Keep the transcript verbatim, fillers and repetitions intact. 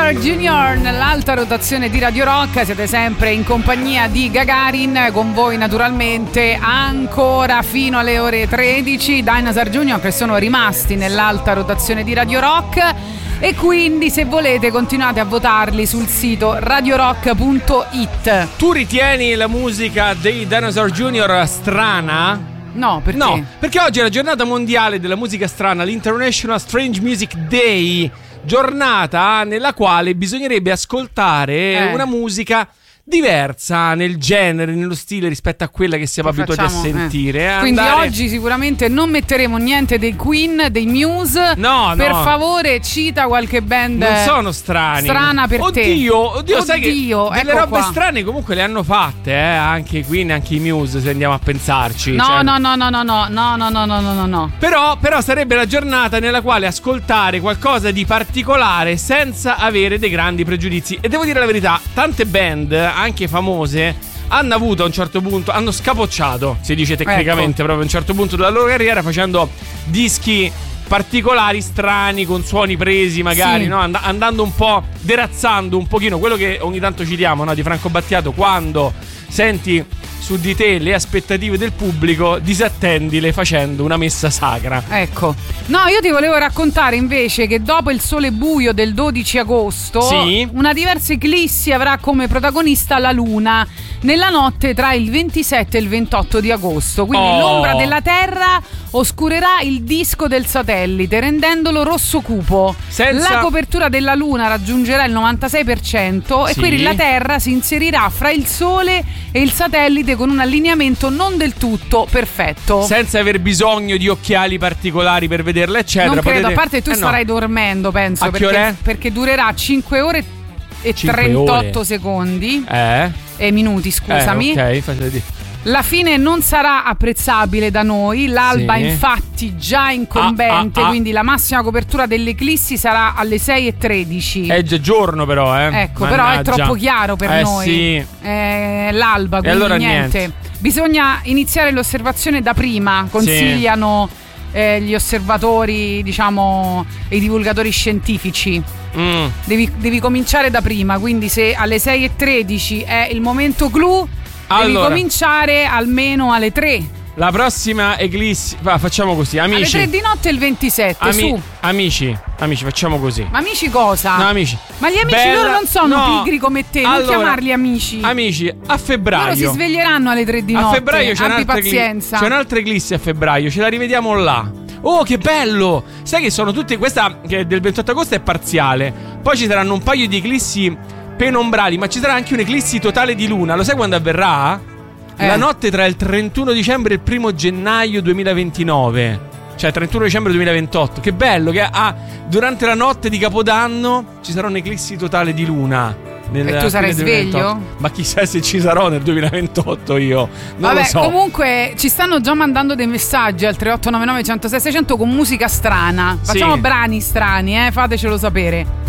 Dinosaur Junior nell'alta rotazione di Radio Rock. Siete sempre in compagnia di Gagarin, con voi naturalmente ancora fino alle ore tredici. Dinosaur Junior che sono rimasti nell'alta rotazione di Radio Rock, e quindi se volete continuate a votarli sul sito radio rock punto it. Tu ritieni la musica dei Dinosaur Junior strana? No, perché? No, perché oggi è la giornata mondiale della musica strana, l'International Strange Music Day, giornata nella quale bisognerebbe ascoltare eh. una musica diversa nel genere, nello stile rispetto a quella che siamo che abituati facciamo, a sentire. Eh. Quindi oggi sicuramente non metteremo niente dei Queen, dei Muse. No, per no. favore, cita qualche band. Non sono strani. Strana per oddio, te. Oddio, oddio, sai che ecco delle robe qua. strane comunque le hanno fatte, eh, anche i Queen, anche i Muse, se andiamo a pensarci. No, cioè... no, no, no, no, no, no, no, no, no, no, no. Però, però sarebbe la giornata nella quale ascoltare qualcosa di particolare senza avere dei grandi pregiudizi. E devo dire la verità, tante band, anche famose, hanno avuto a un certo punto, hanno scapocciato, si dice tecnicamente, ecco. proprio a un certo punto della loro carriera, facendo dischi particolari, strani, con suoni presi magari, sì. no? And- andando un po', derazzando un pochino quello che ogni tanto citiamo, no? Di Franco Battiato, quando senti su di te le aspettative del pubblico, disattendile facendo una messa sacra. Ecco. No, io ti volevo raccontare invece che dopo il sole buio del dodici agosto, sì. una diversa eclissi avrà come protagonista la Luna nella notte tra il ventisette e il ventotto di agosto. Quindi oh. l'ombra della Terra oscurerà il disco del satellite, rendendolo rosso cupo. Senza... La copertura della Luna raggiungerà il novantasei per cento, sì. e quindi la Terra si inserirà fra il Sole e il satellite con un allineamento non del tutto perfetto, senza aver bisogno di occhiali particolari per vederla, eccetera. Non credo, potete... a parte tu eh starai no. dormendo, penso. A perché, che ore? perché durerà cinque ore e cinque trentotto ore. secondi Eh? e minuti, scusami. Eh, ok, faccio dire. La fine non sarà apprezzabile da noi. L'alba sì. infatti già incombente, ah, ah, ah. quindi la massima copertura dell'eclissi sarà alle sei e tredici. È già giorno però, eh. Ecco, Mannaggia. però è troppo chiaro per eh, noi. Sì. È l'alba, quindi allora niente. niente. Bisogna iniziare l'osservazione da prima, consigliano sì. eh, gli osservatori, diciamo, i divulgatori scientifici. Mm. Devi, devi cominciare da prima, quindi se alle sei e tredici è il momento clou, devi allora. cominciare almeno alle tre. La prossima eclissi, va, facciamo così, amici. Alle tre di notte il ventisette, Ami- su. Amici, amici, facciamo così. Ma amici cosa? No, amici. Ma gli amici Bella... loro non sono no. pigri come te, allora, non chiamarli amici. Amici, a febbraio. Loro si sveglieranno alle tre di notte. A febbraio c'è abbi un'altra, pazienza. Eclissi, c'è un'altra eclissi a febbraio, ce la rivediamo là. Oh, che bello! Sai che sono tutte, questa che è del ventotto agosto è parziale. Poi ci saranno un paio di eclissi penombrali, ma ci sarà anche un'eclissi totale di luna. Lo sai quando avverrà? Eh. La notte tra il trentuno dicembre e il primo gennaio duemilaventinove. Cioè trentuno dicembre duemilaventotto. Che bello che ah, durante la notte di Capodanno ci sarà un'eclissi totale di luna. Nel, e tu sarai sveglio? Ma chissà se ci sarò nel duemilaventotto io. Non Vabbè, lo so. comunque ci stanno già mandando dei messaggi al tre otto nove nove uno zero sei sei zero zero con musica strana. Facciamo sì. brani strani, eh, fatecelo sapere.